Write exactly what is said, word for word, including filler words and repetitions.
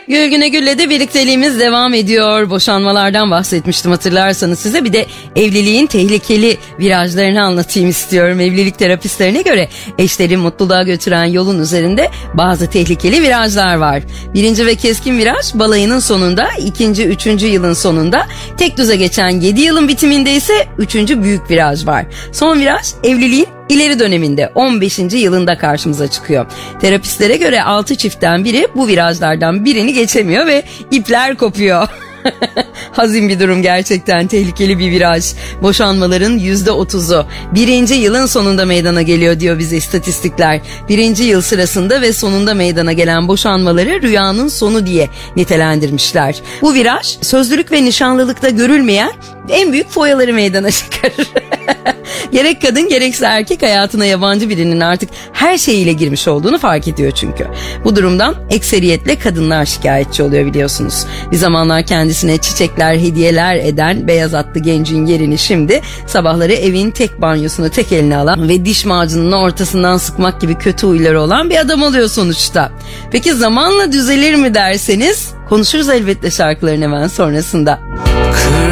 Gül Güne Gül'le de birlikteliğimiz devam ediyor. Boşanmalardan bahsetmiştim hatırlarsanız size. Bir de evliliğin tehlikeli virajlarını anlatayım istiyorum. Evlilik terapistlerine göre eşleri mutluluğa götüren yolun üzerinde bazı tehlikeli virajlar var. Birinci ve keskin viraj balayının sonunda, ikinci, üçüncü yılın sonunda, tek düze geçen yedi yılın bitiminde ise üçüncü büyük viraj var. Son viraj evliliğin İleri döneminde on beşinci yılında karşımıza çıkıyor. Terapistlere göre altı çiftten biri bu virajlardan birini geçemiyor ve ipler kopuyor. Hazin bir durum, gerçekten tehlikeli bir viraj. Boşanmaların yüzde otuzu birinci yılın sonunda meydana geliyor diyor bize istatistikler. Birinci yıl sırasında ve sonunda meydana gelen boşanmaları rüyanın sonu diye nitelendirmişler. Bu viraj sözlülük ve nişanlılıkta görülmeyen en büyük foyaları meydana çıkarır. Gerek kadın gerekse erkek hayatına yabancı birinin artık her şeyiyle girmiş olduğunu fark ediyor çünkü. Bu durumdan ekseriyetle kadınlar şikayetçi oluyor biliyorsunuz. Bir zamanlar kendisine çiçekler, hediyeler eden beyaz atlı gencin yerini şimdi sabahları evin tek banyosunu tek eline alan ve diş macununun ortasından sıkmak gibi kötü huyları olan bir adam oluyor sonuçta. Peki zamanla düzelir mi derseniz konuşuruz elbette şarkıların hemen sonrasında.